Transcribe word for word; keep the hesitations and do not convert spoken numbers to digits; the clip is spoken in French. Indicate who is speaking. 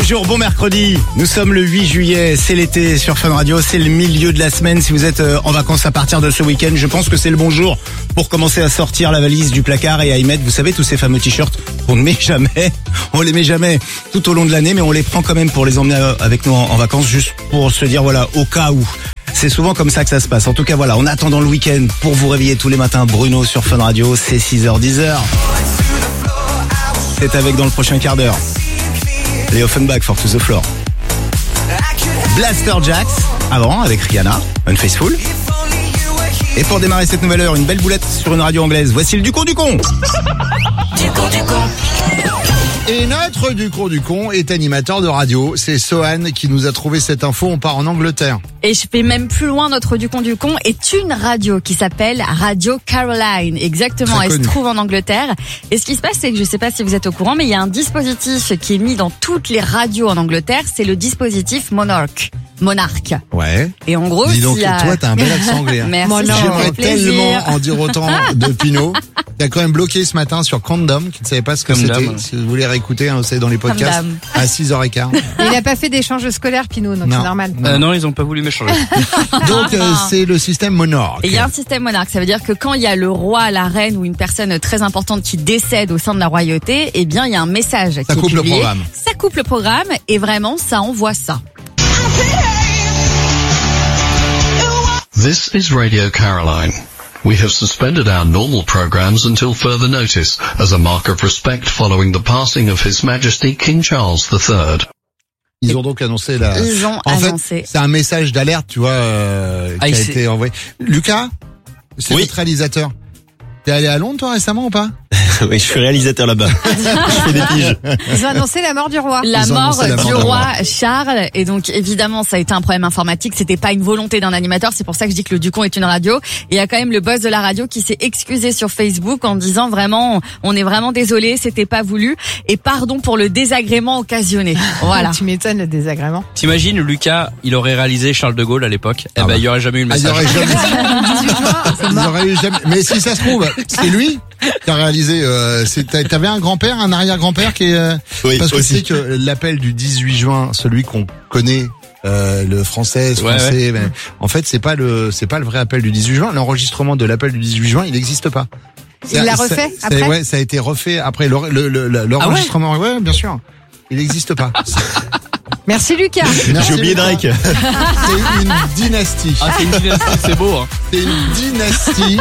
Speaker 1: Bonjour, bon mercredi. Nous sommes le huit juillet, c'est l'été sur Fun Radio, c'est le milieu de la semaine. Si vous êtes en vacances à partir de ce week-end, je pense que c'est le bon jour pour commencer à sortir la valise du placard et à y mettre, vous savez, tous ces fameux t-shirts qu'on ne met jamais. On les met jamais tout au long de l'année, mais on les prend quand même pour les emmener avec nous en vacances, juste pour se dire, voilà, au cas où. C'est souvent comme ça que ça se passe. En tout cas, voilà, en attendant le week-end, pour vous réveiller tous les matins, Bruno sur Fun Radio, c'est six heures dix. C'est avec dans le prochain quart d'heure. Les Offenbach for to the floor. Blaster Jacks, avant avec Rihanna, Unfaithful. Et pour démarrer cette nouvelle heure, une belle boulette sur une radio anglaise. Voici le Ducon du con.
Speaker 2: Ducon du con. Et notre Ducon du con est animateur de radio. C'est Sohan qui nous a trouvé cette info. On part en Angleterre.
Speaker 3: Et je vais même plus loin, notre Ducon du con est une radio qui s'appelle Radio Caroline. Exactement, elle se trouve en Angleterre. Et ce qui se passe, c'est que je sais pas si vous êtes au courant, mais il y a un dispositif qui est mis dans toutes les radios en Angleterre. C'est le dispositif Monarch. Monarque.
Speaker 2: Ouais.
Speaker 3: Et en gros,
Speaker 2: dis donc,
Speaker 3: si a...
Speaker 2: toi, t'as un bel accent anglais.
Speaker 3: Merci.
Speaker 2: J'aimerais tellement en dire autant de Pinot. T'as quand même bloqué ce matin sur Condom, qui ne savait pas ce que c'était. Si vous voulez réécouter, hein, c'est dans les podcasts.
Speaker 3: Condom.
Speaker 2: À six heures quinze.
Speaker 4: Il n'a pas fait d'échange scolaire, Pinot, donc
Speaker 2: Non.
Speaker 4: c'est normal.
Speaker 5: Euh, non, ils ont pas voulu m'échanger.
Speaker 2: Donc, euh, c'est le système Monarch.
Speaker 3: Et il y a un système monarque, ça veut dire que quand il y a le roi, la reine ou une personne très importante qui décède au sein de la royauté, eh bien, il y a un message qui
Speaker 2: Ça
Speaker 3: est
Speaker 2: coupe le
Speaker 3: publié.
Speaker 2: programme.
Speaker 3: Ça coupe le programme et vraiment, ça envoie ça.
Speaker 6: This is Radio Caroline. We have suspended our normal programs until further notice as a mark of respect following the passing of His Majesty King Charles the third.
Speaker 2: Ils ont donc annoncé la...
Speaker 3: Ils ont
Speaker 2: en
Speaker 3: annoncé.
Speaker 2: fait, c'est un message d'alerte, tu vois, euh, qui
Speaker 5: Ah,
Speaker 2: a
Speaker 5: c'est-
Speaker 2: été envoyé. Lucas, c'est
Speaker 1: Oui.
Speaker 2: notre réalisateur. T'es allé à Londres, toi, récemment, ou pas?
Speaker 1: Oui, je suis réalisateur là-bas. Je fais des piges.
Speaker 4: Ils ont annoncé la mort du roi.
Speaker 3: La
Speaker 2: Ils ont
Speaker 3: mort
Speaker 2: annoncé la mort
Speaker 3: du
Speaker 2: du
Speaker 3: roi
Speaker 2: roi.
Speaker 3: Charles, et donc évidemment ça a été un problème informatique, c'était pas une volonté d'un animateur, c'est pour ça que je dis que le Ducon est une radio. Et il y a quand même le boss de la radio qui s'est excusé sur Facebook en disant vraiment, on est vraiment désolé, c'était pas voulu, et pardon pour le désagrément occasionné. Voilà.
Speaker 4: Tu m'étonnes, le désagrément.
Speaker 5: T'imagines, Lucas, il aurait réalisé Charles de Gaulle à l'époque. Eh
Speaker 2: Ah
Speaker 5: ben,
Speaker 2: bah.
Speaker 5: il y aurait jamais eu le
Speaker 2: Ah, il y
Speaker 5: message.
Speaker 2: aurait jamais... il y aurait eu jamais... Mais si ça se trouve, c'est lui qui a réalisé... Euh, c'est- T'avais un grand-père, un arrière-grand-père qui est... euh,
Speaker 1: Oui,
Speaker 2: parce que tu
Speaker 1: aussi.
Speaker 2: sais que l'appel du dix-huit juin, celui qu'on connaît... Euh, le français, ce
Speaker 5: Ouais,
Speaker 2: français, mais en fait c'est pas le c'est pas le vrai appel du dix-huit juin. L'enregistrement de l'appel du dix-huit juin, il n'existe pas.
Speaker 4: Il l'a
Speaker 2: Ça-
Speaker 4: refait
Speaker 2: ça-
Speaker 4: après
Speaker 2: Ouais, ça a été refait après le- le- le- le- l'enregistrement. ouais, bien sûr. Il n'existe pas.
Speaker 4: Merci Lucas.
Speaker 2: Merci,
Speaker 1: J'ai oublié
Speaker 2: Lucas.
Speaker 1: Drake.
Speaker 2: C'est une dynastie.
Speaker 5: Ah, c'est une dynastie, c'est beau, hein.
Speaker 2: C'est une dynastie.